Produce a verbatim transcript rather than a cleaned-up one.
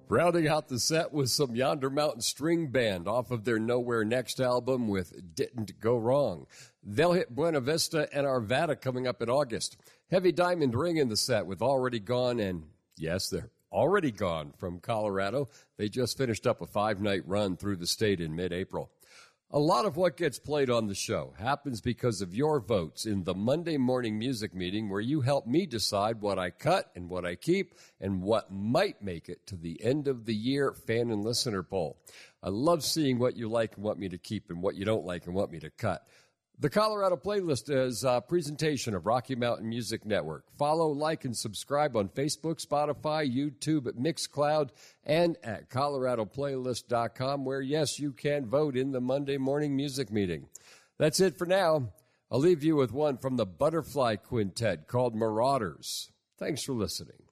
Rounding out the set was some Yonder Mountain String Band off of their Nowhere Next album with Didn't Go Wrong. They'll hit Buena Vista and Arvada coming up in August. Heavy Diamond Ring in the set with Already Gone, and yes, they're already gone from Colorado. They just finished up a five-night run through the state in mid-April. A lot of what gets played on the show happens because of your votes in the Monday morning music meeting where you help me decide what I cut and what I keep and what might make it to the end of the year fan and listener poll. I love seeing what you like and want me to keep and what you don't like and want me to cut. The Colorado Playlist is a presentation of Rocky Mountain Music Network. Follow, like, and subscribe on Facebook, Spotify, YouTube, at Mixcloud, and at colorado playlist dot com, where, yes, you can vote in the Monday morning music meeting. That's it for now. I'll leave you with one from the Butterfly Quintet called Marauders. Thanks for listening.